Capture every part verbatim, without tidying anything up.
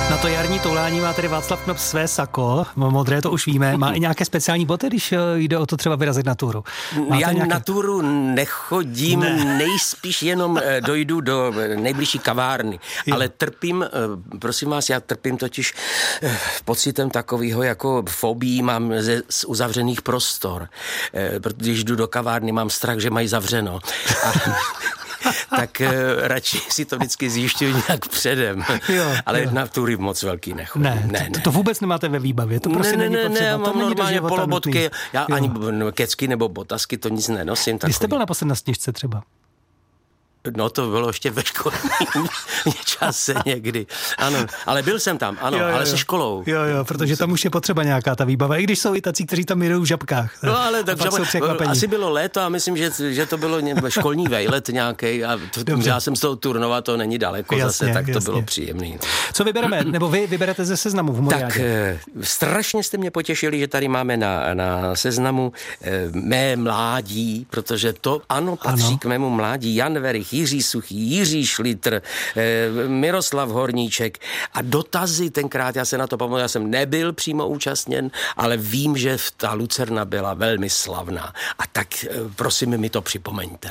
Na to jarní toulání má tedy Václav Knops své sako, modré, to už víme. Má i nějaké speciální boty, když jde o to třeba vyrazit na túru? Máte Já nějaké... na túru nechodím, ne. nejspíš jenom dojdu do nejbližší kavárny. Jo. Ale trpím, prosím vás, já trpím totiž pocitem takového jako fobii mám ze, z uzavřených prostor. Protože když jdu do kavárny, mám strach, že mají zavřeno. A... tak uh, radši si to vždycky zjišťuji nějak předem. Jo, ale jo. Na tury moc velký nechodím. Ne, ne, to, ne. to vůbec nemáte ve výbavě, to prostě ne, není ne, potřeba. Ne, já mám normálně polobotky, nutný. Já jo. ani kecky nebo botasky, to nic nenosím. Vy jste byl naposled na Sněžce třeba? No to bylo ještě ve školním čase někdy. Ano, ale byl jsem tam, ano, jo, jo, ale se školou. Jo, jo, protože tam už je potřeba nějaká ta výbava, i když jsou i tací, kteří tam jedou v žabkách. No ale tak žaba, asi bylo léto a myslím, že, že to bylo školní vejlet nějaký a to, já jsem z toho Turnova, to není daleko jasně, zase, tak jasně. To bylo příjemný. Co vybereme? Nebo vy vyberete ze seznamu v Moriádě? Tak eh, strašně jste mě potěšili, že tady máme na, na seznamu eh, mé mládí, protože to ano patří ano. k mému mládí. Jan Werich, Jiří Suchý, Jiří Šlitr, eh, Miroslav Horníček a dotazy tenkrát, já se na to pamatuju, já jsem nebyl přímo účastněn, ale vím, že ta Lucerna byla velmi slavná. A tak eh, prosím mi to připomeňte.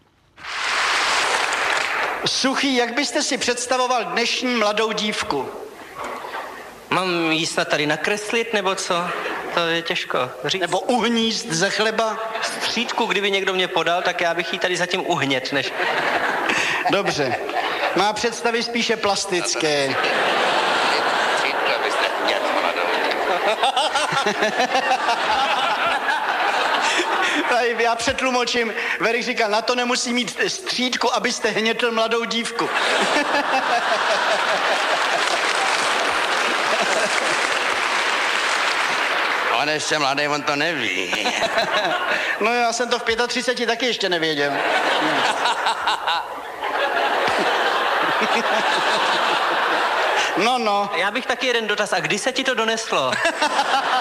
Suchý, jak byste si představoval dnešní mladou dívku? Mám jí snad tady nakreslit, nebo co? To je těžko říct. Nebo uhníst ze chleba? Střídku, kdyby někdo mě podal, tak já bych jí tady zatím uhnět, než... Dobře. Má představy spíše plastické. Střídku, abyste uhnět, Já přetlumočím. Verich říkal, na to nemusí mít střídku, abyste hnětl mladou dívku. On ještě mladý, on to neví. No já jsem to v třiceti pěti taky ještě nevěděl. No, no. Já bych taky jeden dotaz. A kdy se ti to doneslo?